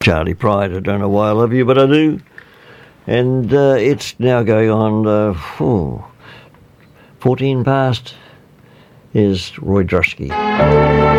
Charlie Pride, I don't know why I love you, but I do. And it's now going on 14 past is Roy Drusky.